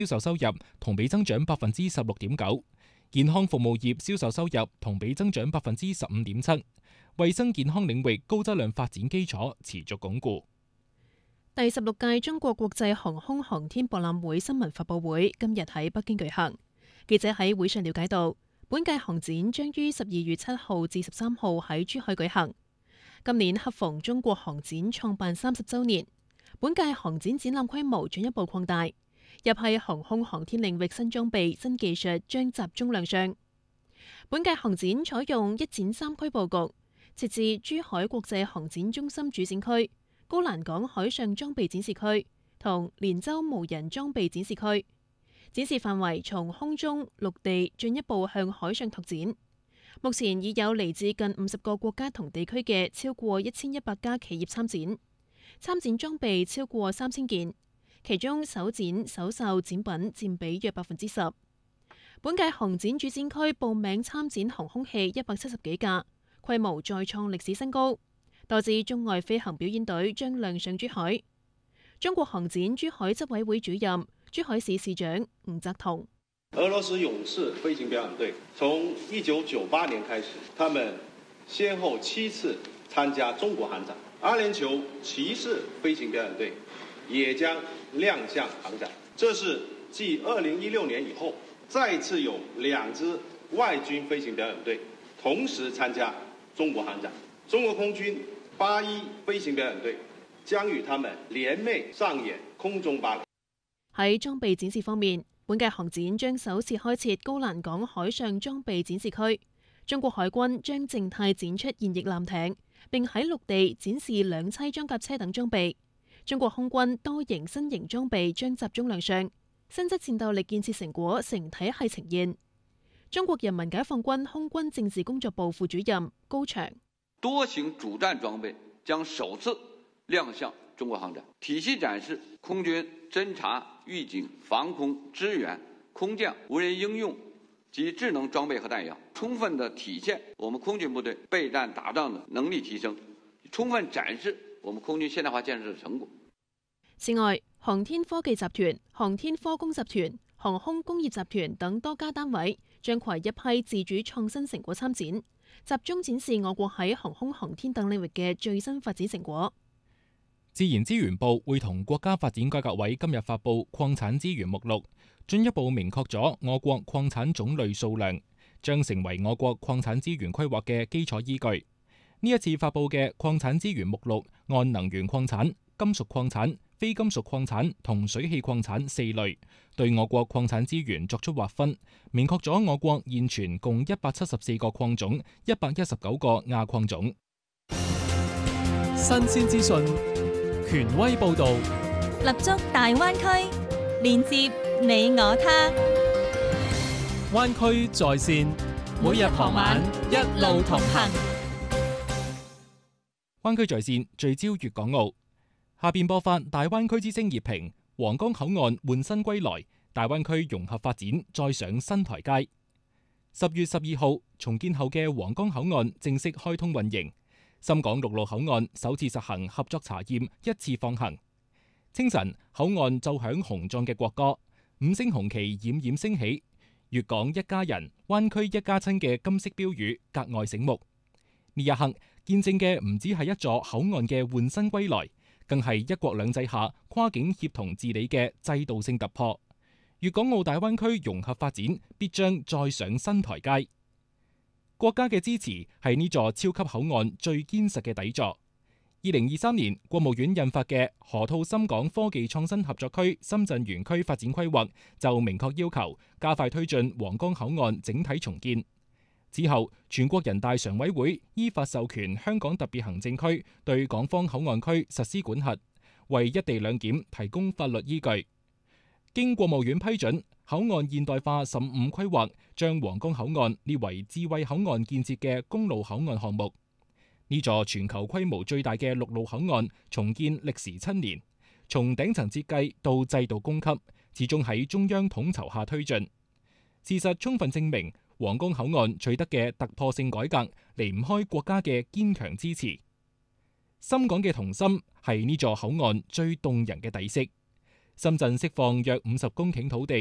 銷售收入同比增長16.9%，健康服務業銷售收入同比增長15.7%，衛生健康領域高質量發展基礎持續鞏固。 第16屆中國國際航空航天博覽會新聞發佈會今日喺北京舉行。記者喺會上了解到，本屆航展將於12月7號至13號喺珠海舉行。今年恰逢中國航展創辦30週年，本屆航展展覽規模進一步擴大，入係航空航天領域新裝備、新技術將集中亮相。本屆航展採用一展三區佈局，設置珠海國際航展中心主展區、高欄港海上裝備展示區同連州無人裝備展示區。展示範圍從空中、陸地進一步向海上拓展。目前已有嚟自近50個國家同地區嘅超過1100家企業參展，參展裝備超過3000件，其中首展首售展品佔比約10%。本屆航展主展區報名參展航空器170幾架，規模再創歷史新高。多支中外飛行表演隊將亮相珠海。中國航展珠海執委會主任、珠海市市長吳澤同： 俄羅斯勇士飛行表演隊從1998年開始，他們先後7次參加中國航展。阿聯酋騎士飛行表演隊也將亮相航展。這是繼2016年以後，再次有2支外軍飛行表演隊同時參加中國航展。中國空軍81飛行表演隊將與他們聯袂上演空中芭蕾。 喺裝備展示方面，本屆航展將首次開設高欄港海上裝備展示區。中國海軍將靜態展出現役艦艇，並喺陸地展示2棲裝甲車等裝備。中國空軍多型新型裝備將集中亮相，新質戰鬥力建設成果成體系呈現。中國人民解放軍空軍政治工作部副主任高翔： 多型主戰裝備將首次亮相中國航展，體系展示空軍偵察、預警、防空、支援、空降、無人應用及智能裝備和彈藥，充分地體現我們空軍部隊備戰打仗的能力提升，充分展示我們空軍現代化建設的成果。 此外，航天科技集團、航天科工集團、航空工業集團等多家單位將攜一批自主創新成果參展，集中展示我國喺航空航天等領域嘅最新發展成果。 自然資源部會同國家發展改革委今日發布礦產資源目錄，進一步明確咗我國礦產種類數量，將成為我國礦產資源規劃嘅基礎依據。呢一次發布嘅礦產資源目錄按能源礦產、金屬礦產、非金屬礦產同水氣礦產4類，對我國礦產資源作出劃分，明確咗我國現存共174個礦種、119個亞礦種。 新鮮資訊。權威報導， 立足大灣區，連接你我他。 灣區在線，每日傍晚一路同行。 灣區在線聚焦粵港澳。下邊播放大灣區之聲熱評：皇崗口岸換新歸來，大灣區融合發展再上新台階。10月12號，重建後嘅皇崗口岸正式開通運營。深港陸路口岸首次實行合作查驗，一次放行。清晨，口岸奏響雄壯嘅國歌，5星紅旗冉冉升起，粵港一家人、灣區一家親嘅金色標語格外醒目。呢一刻見證嘅唔止係一座口岸嘅換新歸來，更係一國兩制下跨境協同治理嘅制度性突破。粵港澳大灣區融合發展必將再上新台階。國家嘅支持係呢座超級口岸最堅實嘅底座。2023年，國務院印發嘅河套深港科技創新合作區深圳園區發展規劃就明確要求加快推進皇崗口岸整體重建。之後，全國人大常委會依法授權香港特別行政區對港方口岸區實施管轄，為一地兩檢提供法律依據。經國務院批准，口岸現代化15規劃將皇崗口岸列為智慧口岸建設嘅公路口岸項目。呢座全球規模最大嘅陸路口岸重建歷時7年，從頂層設計到制度供給，始終喺中央統籌下推進。事實充分證明，皇崗口岸取得嘅突破性改革離唔開國家嘅堅強支持。深港嘅同心係呢座口岸最動人嘅底色。 深圳釋放約50公頃土地